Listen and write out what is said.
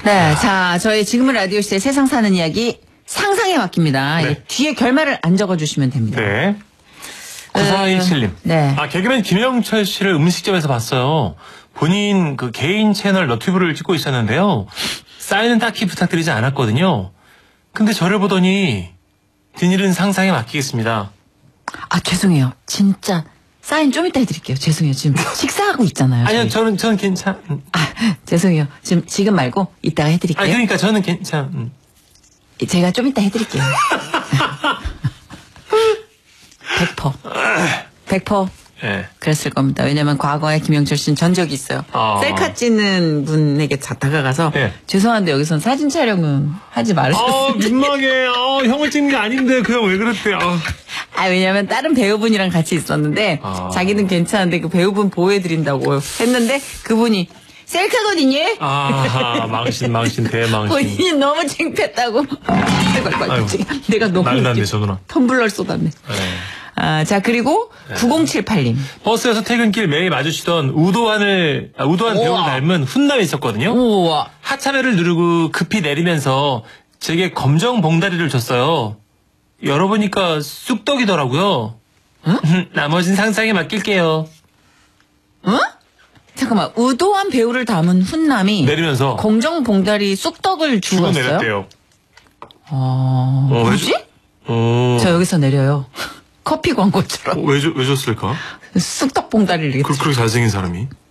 네, 자, 저희 지금은 라디오 시대 세상 사는 이야기 상상에 맡깁니다. 네. 뒤에 결말을 안 적어주시면 됩니다. 네. 9427님. 네. 개그맨 김영철 씨를 음식점에서 봤어요. 본인 그 개인 채널 너튜브를 찍고 있었는데요. 사인은 딱히 부탁드리지 않았거든요. 근데 저를 보더니 뒷일은 상상에 맡기겠습니다. 아, 죄송해요. 진짜 사인 좀 이따 해드릴게요. 죄송해요. 지금 식사하고 있잖아요. 아니요, 저희. 저는 괜찮. 죄송해요. 지금 말고 이따가 해드릴게요. 그러니까 저는 괜찮. 제가 좀 이따 해드릴게요. 100%. 네. 그랬을 겁니다. 왜냐면 과거에 김영철 씨는 전적이 있어요. 셀카 찍는 분에게 다가가서 네. 죄송한데 여기선 사진 촬영은 하지 말으셨어요. 민망해. 형을 찍는 게 아닌데 그 형 왜 그랬대. 왜냐면 다른 배우분이랑 같이 있었는데 자기는 괜찮은데 그 배우분 보호해드린다고 했는데 그분이 셀카거든요. 망신 대망신. 본인이 너무 창피했다고. 아이고. 내가 너무 난리 났네 저 누나. 텀블러를 쏟았네. 네. 자, 그리고 9078님. 버스에서 퇴근길 매일 마주치던 우도환 배우를 닮은 훈남이 있었거든요. 우와. 하차벨을 누르고 급히 내리면서 제게 검정 봉다리를 줬어요. 열어보니까 쑥떡이더라고요. 응? 나머진 상상에 맡길게요. 응? 잠깐만, 우도환 배우를 담은 훈남이 내리면서 공정 봉다리 쑥떡을 주고 왔어요? 내렸대요. 뭐지? 저 여기서 내려요. 커피 광고처럼. 왜 줬을까? 쑥떡 봉다리를 이렇게 그렇게 잘생긴 사람이.